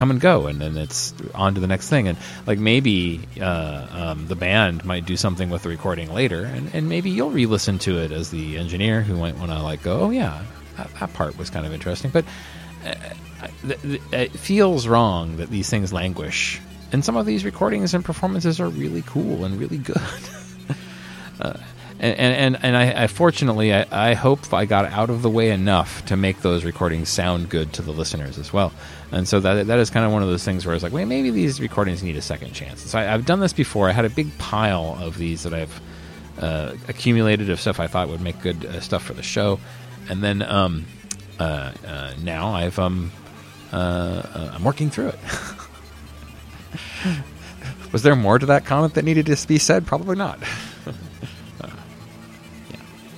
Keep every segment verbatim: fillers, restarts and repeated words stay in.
come and go, and then it's on to the next thing. And like maybe uh, um, the band might do something with the recording later, and, and maybe you'll re-listen to it as the engineer who might want to like go, oh yeah, that, that part was kind of interesting. But uh, th- th- it feels wrong that these things languish. And some of these recordings and performances are really cool and really good. uh, and, and and I, I fortunately, I, I hope I got out of the way enough to make those recordings sound good to the listeners as well. And so that that is kind of one of those things where it's like, wait, maybe these recordings need a second chance. So I, I've done this before. I had a big pile of these that I've uh, accumulated of stuff I thought would make good uh, stuff for the show. And then um, uh, uh, now I've um, uh, uh, I'm working through it. Was there more to that comment that needed to be said? Probably not. uh, yeah.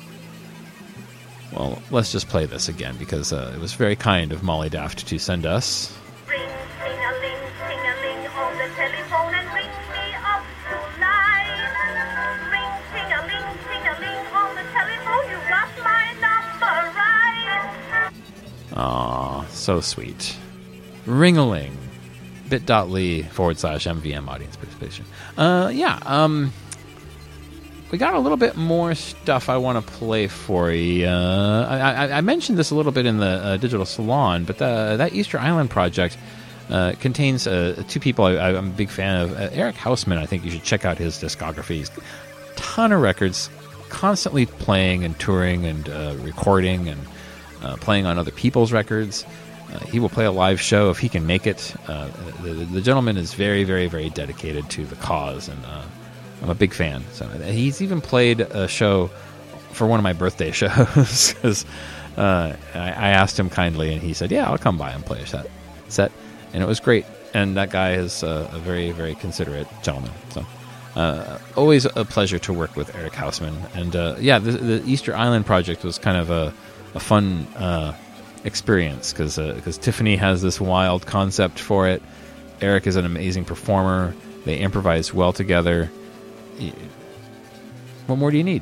Well, let's just play this again because uh, it was very kind of Molly Daft to send us. Ring, ting-a-ling, ting-a-ling on the telephone and ring me up tonight. Ring, ting-a-ling, ting-a-ling on the telephone, you got my number right. Aw, so sweet. Ring-a-ling. bit.ly forward slash MVM audience participation. Uh, yeah, um, we got a little bit more stuff I want to play for you. Uh, I, I, I mentioned this a little bit in the uh, Digital Salon, but the, that Easter Island project uh, contains uh, two people I, I'm a big fan of. Uh, Eric Hausman, I think you should check out his discography. He's a ton of records, constantly playing and touring and uh, recording and uh, playing on other people's records. Uh, he will play a live show if he can make it. Uh, the, the gentleman is very, very, very dedicated to the cause, and uh, I'm a big fan. So he's even played a show for one of my birthday shows because uh, I, I asked him kindly, and he said, "Yeah, I'll come by and play a set." Set, and it was great. And that guy is uh, a very, very considerate gentleman. So uh, always a pleasure to work with Eric Hausman. And uh, yeah, the, the Easter Island project was kind of a, a fun. Uh, experience because because uh, Tiffany has this wild concept for it. Eric is an amazing performer. They improvise well together. What more do you need?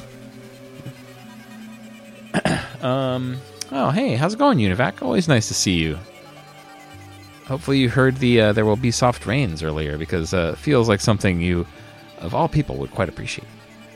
um. Oh, hey, how's it going, Univac? Always nice to see you. Hopefully you heard the uh, There Will Be Soft Rains earlier because uh, it feels like something you, of all people, would quite appreciate.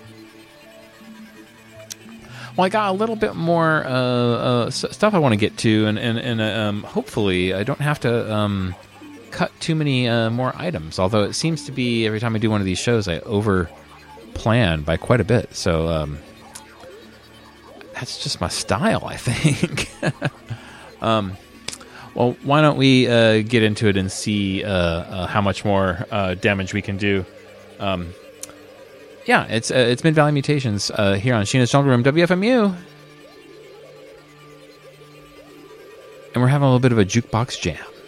Well, I got a little bit more uh, uh, stuff I want to get to, and, and, and um, hopefully I don't have to um, cut too many uh, more items, although it seems to be every time I do one of these shows, I over-plan by quite a bit. So um, that's just my style, I think. um, well, why don't we uh, get into it and see uh, uh, how much more uh, damage we can do. Um Yeah, it's uh, it's Mid Valley Mutations uh, here on Sheena's Jungle Room, W F M U. And we're having a little bit of a jukebox jam.